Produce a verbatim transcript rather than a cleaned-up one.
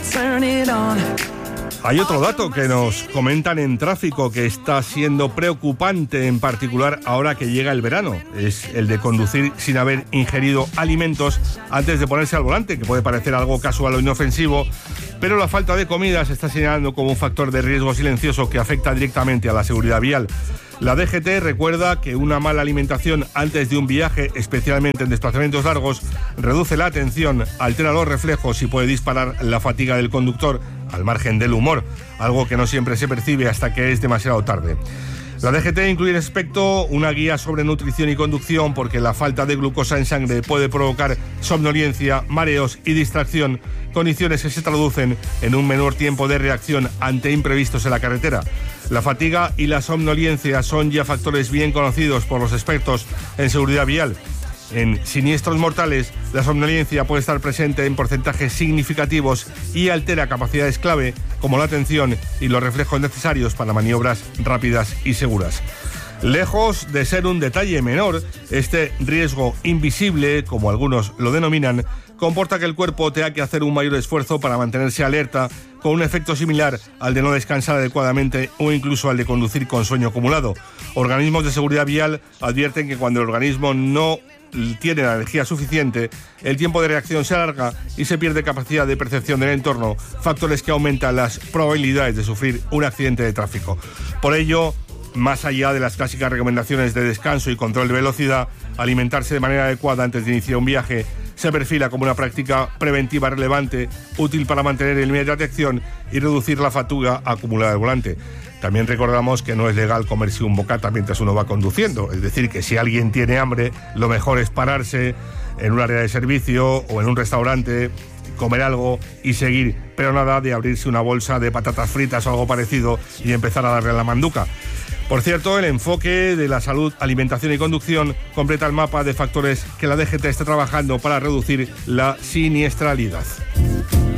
Hay otro dato que nos comentan en tráfico que está siendo preocupante, en particular ahora que llega el verano. Es el de conducir sin haber ingerido alimentos antes de ponerse al volante, que puede parecer algo casual o inofensivo, pero la falta de comida se está señalando como un factor de riesgo silencioso que afecta directamente a la seguridad vial. La D G T recuerda que una mala alimentación antes de un viaje, especialmente en desplazamientos largos, reduce la atención, altera los reflejos y puede disparar la fatiga del conductor, al margen del humor, algo que no siempre se percibe hasta que es demasiado tarde. La D G T incluye en aspecto una guía sobre nutrición y conducción porque la falta de glucosa en sangre puede provocar somnolencia, mareos y distracción, condiciones que se traducen en un menor tiempo de reacción ante imprevistos en la carretera. La fatiga y la somnolencia son ya factores bien conocidos por los expertos en seguridad vial. En siniestros mortales, la somnolencia puede estar presente en porcentajes significativos y altera capacidades clave como la atención y los reflejos necesarios para maniobras rápidas y seguras. Lejos de ser un detalle menor, este riesgo invisible, como algunos lo denominan, comporta que el cuerpo tenga que hacer un mayor esfuerzo para mantenerse alerta, con un efecto similar al de no descansar adecuadamente o incluso al de conducir con sueño acumulado. Organismos de seguridad vial advierten que cuando el organismo no tiene la energía suficiente, el tiempo de reacción se alarga y se pierde capacidad de percepción del entorno, factores que aumentan las probabilidades de sufrir un accidente de tráfico. Por ello, más allá de las clásicas recomendaciones de descanso y control de velocidad, alimentarse de manera adecuada antes de iniciar un viaje se perfila como una práctica preventiva relevante, útil para mantener el nivel de atención y reducir la fatiga acumulada al volante. También recordamos que no es legal comerse un bocata mientras uno va conduciendo, es decir, que si alguien tiene hambre, lo mejor es pararse en un área de servicio o en un restaurante, comer algo y seguir, pero nada de abrirse una bolsa de patatas fritas o algo parecido y empezar a darle a la manduca. Por cierto, el enfoque de la salud, alimentación y conducción completa el mapa de factores que la D G T está trabajando para reducir la siniestralidad.